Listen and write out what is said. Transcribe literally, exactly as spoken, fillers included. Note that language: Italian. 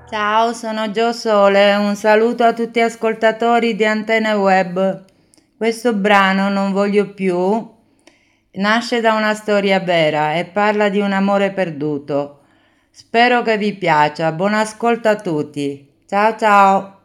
Ciao, sono Gio Sole, un saluto a tutti gli ascoltatori di Antenne Web. Questo brano, Non voglio più, nasce da una storia vera e parla di un amore perduto. Spero che vi piaccia. Buon ascolto a tutti. Ciao ciao.